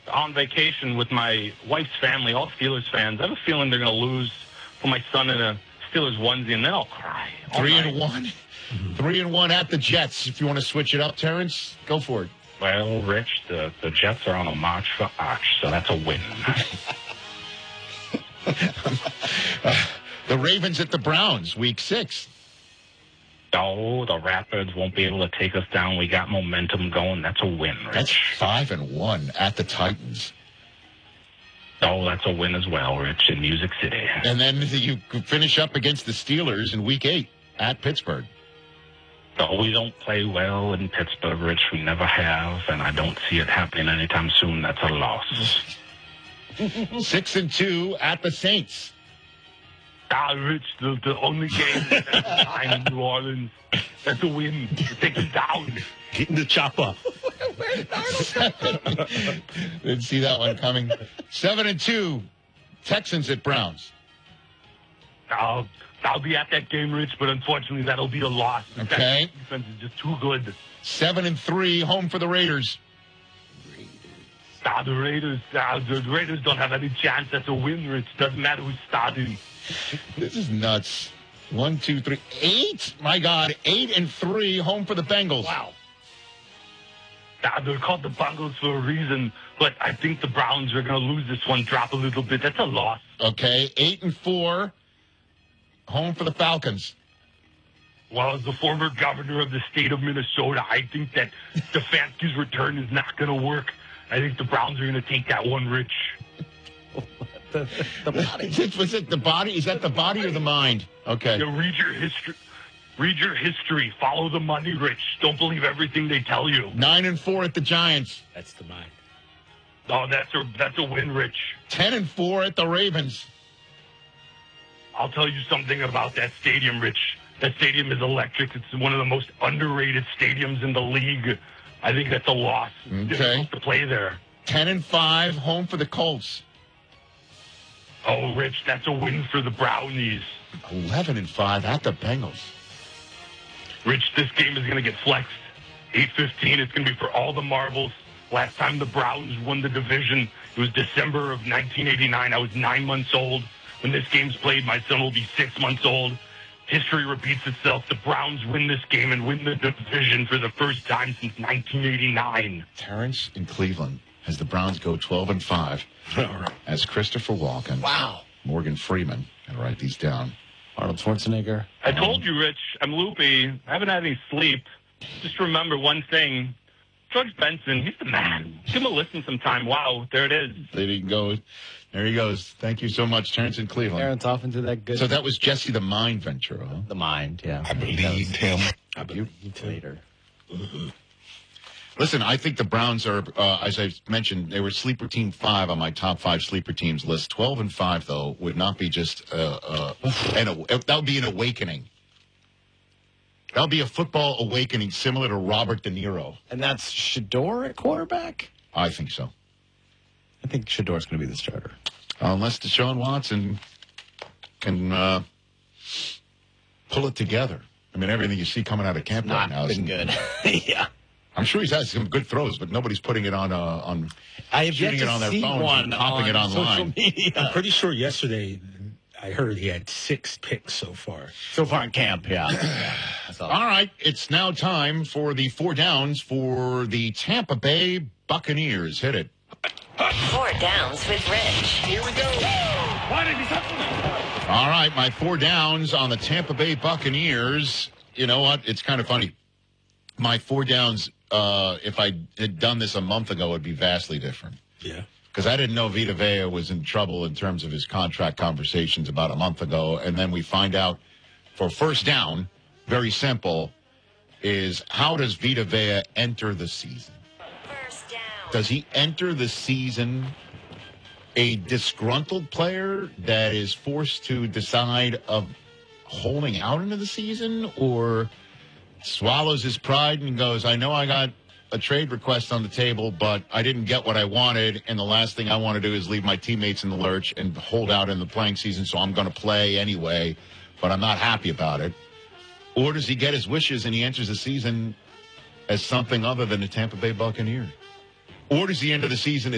on vacation with my wife's family, all Steelers fans. I have a feeling they're going to lose. Put my son in a Steelers onesie, and then I'll cry. 3-1. 3-1 at the Jets. If you want to switch it up, Terrence, go for it. Well, Rich, the Jets are on a march for Arch, so that's a win. The Ravens at the Browns, week 6. Oh, the Rapids won't be able to take us down. We got momentum going. That's a win, Rich. That's 5-1 at the Titans. Oh, that's a win as well, Rich, in Music City. And then you finish up against the Steelers in week 8 at Pittsburgh. Oh, we don't play well in Pittsburgh, Rich. We never have, and I don't see it happening anytime soon. That's a loss. 6-2 at the Saints. Rich, the only game in New Orleans. That's a win. Take them down. Getting the chopper. Didn't see that one coming. 7-2, Texans at Browns. I'll be at that game, Rich, but unfortunately that'll be a loss. The Okay. defense is just too good. 7-3, home for the Raiders. The Raiders don't have any chance. That's a win, Rich. Doesn't matter who's starting. This is nuts. 1, 2, 3, 8. My God, 8-3, home for the Bengals. Wow. They're called the Bengals for a reason, but I think the Browns are going to lose this one, drop a little bit. That's a loss. Okay, 8-4, home for the Falcons. Well, as the former governor of the state of Minnesota, I think that Stefanski's return is not going to work. I think the Browns are going to take that one, Rich. The body. Was it the body? Is that the body or the mind? Okay. You read your history. Read your history. Follow the money, Rich. Don't believe everything they tell you. 9-4 at the Giants. That's the mind. Oh, that's a win, Rich. 10-4 at the Ravens. I'll tell you something about that stadium, Rich. That stadium is electric. It's one of the most underrated stadiums in the league. I think that's a loss. Okay. Difficult to play there. 10-5, home for the Colts. Oh, Rich, that's a win for the Brownies. 11-5 at the Bengals. Rich, this game is going to get flexed. 8-15, it's going to be for all the marbles. Last time the Browns won the division, it was December of 1989. I was 9 months old. When this game's played, my son will be 6 months old. History repeats itself. The Browns win this game and win the division for the first time since 1989. Terrence in Cleveland as the Browns go 12-5. As Christopher Walken. Wow. Morgan Freeman. And write these down. Arnold Schwarzenegger. I told you, Rich, I'm loopy. I haven't had any sleep. Just remember one thing. George Benson, he's the man. Give him a listen sometime. Wow, there it is. There he goes. There he goes. Thank you so much, Terrence in Cleveland. Aaron's off into that good. So that was Jesse the Mind Ventura, huh? The mind, yeah. I believed him. I believe later. Listen, I think the Browns are, as I mentioned, they were sleeper team 5 on my top 5 sleeper teams list. 12-5, though, would not be just, that would be an awakening. That would be a football awakening similar to Robert De Niro. And that's Shador at quarterback? I think so. I think Shador's going to be the starter. Unless Deshaun Watson can pull it together. I mean, everything you see coming out of camp right now been good. Yeah. I'm sure he's had some good throws, but nobody's putting it on I have yet shooting to it on their see phones one and popping it on social online. media. I'm pretty sure yesterday I heard he had 6 picks so far. So far in camp, yeah. That's All right, it's now time for the 4 downs for the Tampa Bay Buccaneers. Hit it. 4 downs with Rich. Here we go. All right, my 4 downs on the Tampa Bay Buccaneers. You know what? It's kind of funny. My 4 downs, if I had done this a month ago, would be vastly different. Yeah. Because I didn't know Vita Vea was in trouble in terms of his contract conversations about a month ago. And then we find out for first down, very simple, is how does Vita Vea enter the season? First down. Does he enter the season a disgruntled player that is forced to decide of holding out into the season, or swallows his pride and goes, I know I got a trade request on the table, but I didn't get what I wanted, and the last thing I want to do is leave my teammates in the lurch and hold out in the playing season, so I'm going to play anyway, but I'm not happy about it? Or does he get his wishes and he enters the season as something other than the Tampa Bay Buccaneers? Or does he enter the season